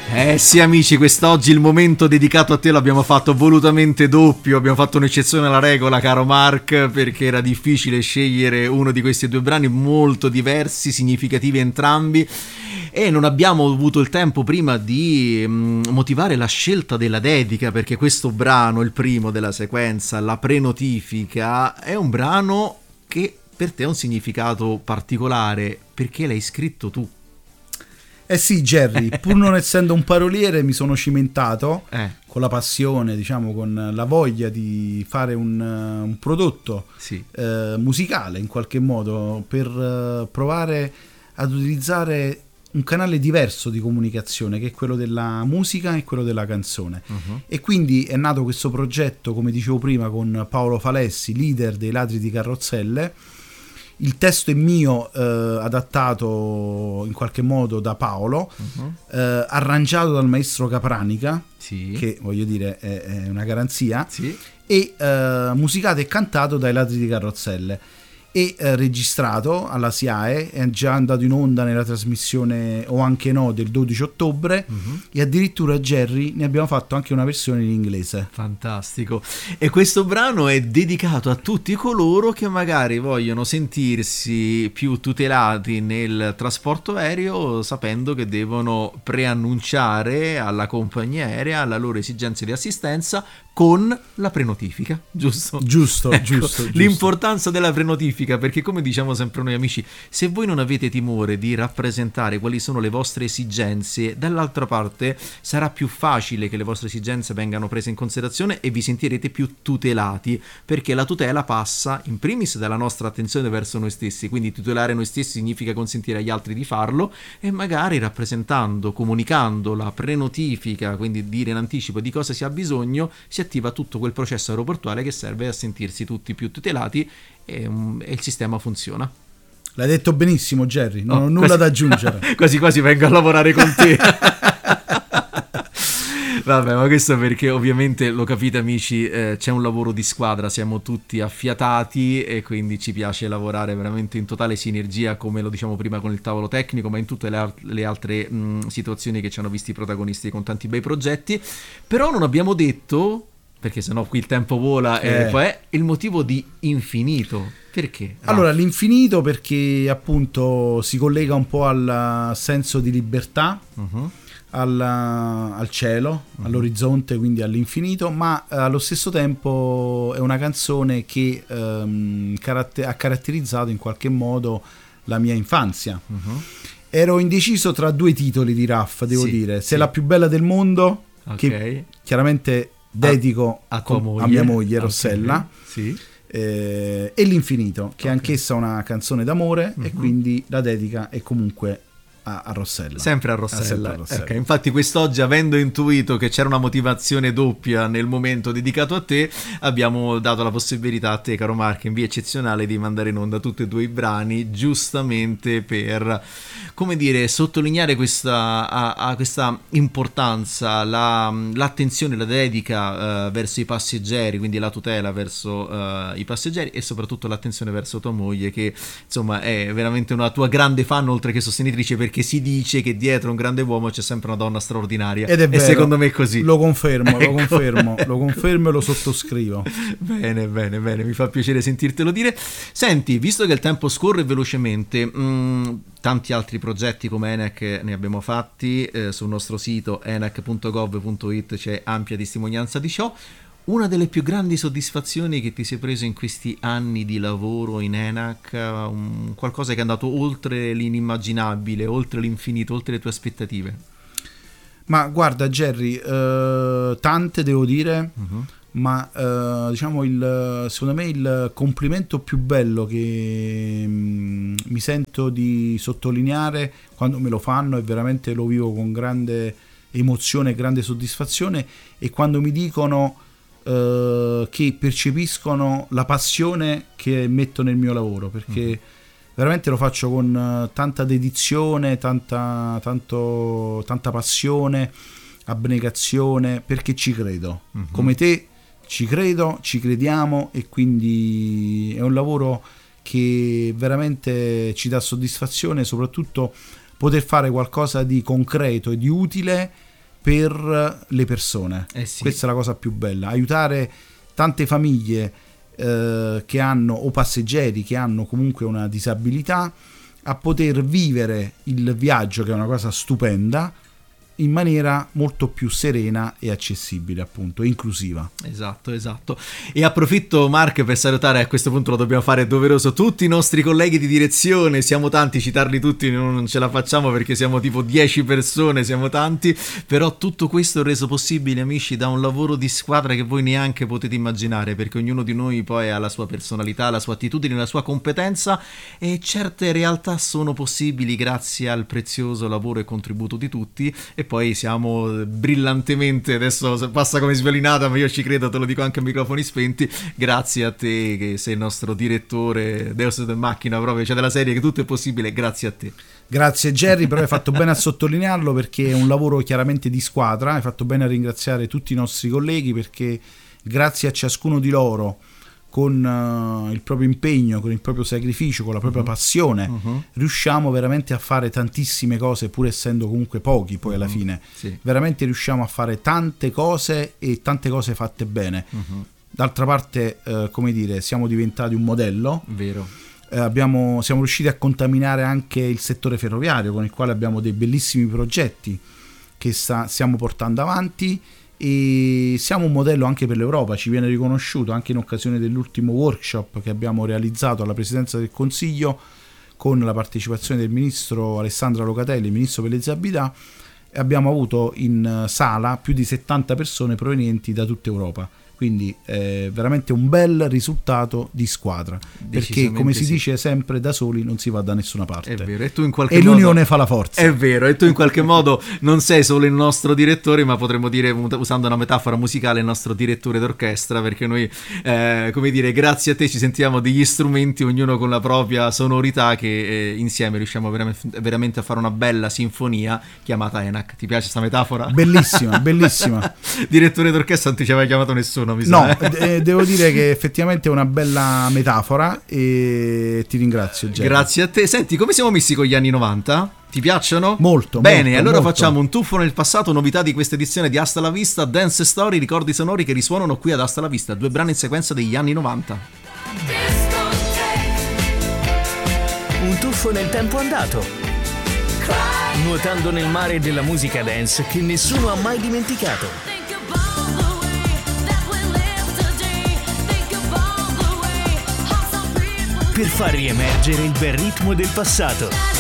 Eh sì amici, quest'oggi il momento dedicato a te l'abbiamo fatto volutamente doppio, abbiamo fatto un'eccezione alla regola, caro Mark, perché era difficile scegliere uno di questi due brani molto diversi, significativi entrambi, e non abbiamo avuto il tempo prima di motivare la scelta della dedica, perché questo brano, il primo della sequenza, La prenotifica, è un brano che per te ha un significato particolare, perché l'hai scritto tu. Eh sì, Jerry, pur non essendo un paroliere mi sono cimentato con la passione, diciamo, con la voglia di fare un prodotto musicale in qualche modo per provare ad utilizzare un canale diverso di comunicazione, che è quello della musica e quello della canzone. E quindi è nato questo progetto, come dicevo prima, con Paolo Falessi, leader dei Ladri di Carrozzelle. Il testo è mio, adattato in qualche modo da Paolo, arrangiato dal maestro Capranica, che voglio dire è una garanzia, e musicato e cantato dai Ladri di Carrozzelle, e registrato alla SIAE, è già andato in onda nella trasmissione O Anche No del 12 ottobre, e addirittura, Jerry, ne abbiamo fatto anche una versione in inglese. Fantastico. E questo brano è dedicato a tutti coloro che magari vogliono sentirsi più tutelati nel trasporto aereo, sapendo che devono preannunciare alla compagnia aerea la loro esigenza di assistenza con la prenotifica, giusto? Giusto. L'importanza della prenotifica, perché come diciamo sempre noi amici, se voi non avete timore di rappresentare quali sono le vostre esigenze, dall'altra parte sarà più facile che le vostre esigenze vengano prese in considerazione e vi sentirete più tutelati, perché la tutela passa in primis dalla nostra attenzione verso noi stessi, quindi tutelare noi stessi significa consentire agli altri di farlo, e magari rappresentando, comunicando la prenotifica, quindi dire in anticipo di cosa si ha bisogno, si attiva tutto quel processo aeroportuale che serve a sentirsi tutti più tutelati, e il sistema funziona. L'hai detto benissimo, Jerry, non ho nulla da aggiungere. Quasi quasi vengo a lavorare con te. Vabbè, ma questo perché ovviamente, lo capite amici, c'è un lavoro di squadra, siamo tutti affiatati e quindi ci piace lavorare veramente in totale sinergia, come lo diciamo prima con il tavolo tecnico, ma in tutte le altre situazioni che ci hanno visti protagonisti con tanti bei progetti. Però non abbiamo detto, perché sennò qui il tempo vola, poi è il motivo di Infinito. Perché? Allora, l'infinito perché appunto si collega un po' al senso di libertà, al cielo, all'orizzonte, quindi all'infinito, ma allo stesso tempo è una canzone che ha caratterizzato in qualche modo la mia infanzia. Ero indeciso tra due titoli di Raff, devo dire, Se è la più bella del mondo, che chiaramente dedico a mia moglie Rossella, e L'Infinito, che è anch'essa una canzone d'amore, e quindi la dedica è comunque a Rossella. Sempre a Rossella. Okay. Infatti quest'oggi, avendo intuito che c'era una motivazione doppia nel momento dedicato a te, abbiamo dato la possibilità a te, caro Mark, in via eccezionale, di mandare in onda tutti e due i brani, giustamente per, come dire, sottolineare questa importanza, l'attenzione, la dedica verso i passeggeri, quindi la tutela verso i passeggeri, e soprattutto l'attenzione verso tua moglie, che insomma è veramente una tua grande fan, oltre che sostenitrice, perché si dice che dietro un grande uomo c'è sempre una donna straordinaria, ed è vero, secondo me è così. Lo confermo e lo sottoscrivo. Bene, mi fa piacere sentirtelo dire. Senti, visto che il tempo scorre velocemente, tanti altri progetti come ENAC ne abbiamo fatti, sul nostro sito enac.gov.it c'è ampia testimonianza di ciò. Una delle più grandi soddisfazioni che ti sei preso in questi anni di lavoro in ENAC, qualcosa che è andato oltre l'inimmaginabile, oltre l'infinito, oltre le tue aspettative? Ma guarda, Jerry, tante devo dire, ma diciamo secondo me il complimento più bello che mi sento di sottolineare quando me lo fanno, e veramente lo vivo con grande emozione e grande soddisfazione, e quando mi dicono che percepiscono la passione che metto nel mio lavoro, perché veramente lo faccio con tanta dedizione, tanta passione, abnegazione, perché ci credo, come te ci credo, ci crediamo, e quindi è un lavoro che veramente ci dà soddisfazione, soprattutto poter fare qualcosa di concreto e di utile per le persone. Sì. Questa è la cosa più bella, aiutare tante famiglie che hanno, o passeggeri che hanno comunque una disabilità, a poter vivere il viaggio, che è una cosa stupenda, in maniera molto più serena e accessibile, appunto, e inclusiva. Esatto. E approfitto, Mark, per salutare, a questo punto lo dobbiamo fare, è doveroso, tutti i nostri colleghi di direzione. Siamo tanti, citarli tutti non ce la facciamo perché siamo tipo 10 persone, siamo tanti, però tutto questo è reso possibile, amici, da un lavoro di squadra che voi neanche potete immaginare, perché ognuno di noi poi ha la sua personalità, la sua attitudine, la sua competenza, e certe realtà sono possibili grazie al prezioso lavoro e contributo di tutti. E poi siamo brillantemente, adesso passa come sviolinata, ma io ci credo, te lo dico anche a microfoni spenti, grazie a te che sei il nostro direttore Deus Ex Machina, proprio, cioè della serie, che tutto è possibile grazie a te. Grazie Jerry, però hai fatto bene a sottolinearlo, perché è un lavoro chiaramente di squadra. Hai fatto bene a ringraziare tutti i nostri colleghi, perché grazie a ciascuno di loro, con il proprio impegno, con il proprio sacrificio, con la propria passione, riusciamo veramente a fare tantissime cose, pur essendo comunque pochi poi alla fine. Sì. Veramente riusciamo a fare tante cose, e tante cose fatte bene. D'altra parte, come dire, siamo diventati un modello. Vero. Siamo riusciti a contaminare anche il settore ferroviario, con il quale abbiamo dei bellissimi progetti che stiamo portando avanti, e siamo un modello anche per l'Europa. Ci viene riconosciuto anche in occasione dell'ultimo workshop che abbiamo realizzato alla Presidenza del Consiglio, con la partecipazione del ministro Alessandra Locatelli, ministro per le disabilità, e abbiamo avuto in sala più di 70 persone provenienti da tutta Europa. Quindi veramente un bel risultato di squadra, perché come si dice sempre, da soli non si va da nessuna parte. È vero, e tu in qualche modo, l'unione modo, fa la forza. È vero, e tu in qualche modo non sei solo il nostro direttore, ma potremmo dire, usando una metafora musicale, il nostro direttore d'orchestra, perché noi, come dire, grazie a te ci sentiamo degli strumenti, ognuno con la propria sonorità, che insieme riusciamo veramente a fare una bella sinfonia chiamata ENAC. Ti piace questa metafora? Bellissima, bellissima. Direttore d'orchestra non ti ci aveva chiamato nessuno. No, devo dire che effettivamente è una bella metafora, e ti ringrazio, Jerry. Grazie a te. Senti, come siamo messi con gli anni 90? Ti piacciono? Molto. Bene, molto, allora molto. Facciamo un tuffo nel passato, novità di questa edizione di Hasta la Vista, Dance Story, ricordi sonori che risuonano qui ad Hasta la Vista, 2 brani in sequenza degli anni 90. Un tuffo nel tempo andato, nuotando nel mare della musica dance che nessuno ha mai dimenticato. Per far riemergere il bel ritmo del passato.